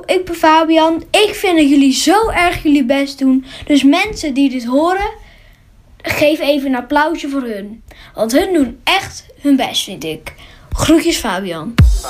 ik ben Fabian. Ik vind dat jullie zo erg jullie best doen. Dus mensen die dit horen, geef even een applausje voor hun. Want hun doen echt hun best, vind ik. Groetjes Fabian.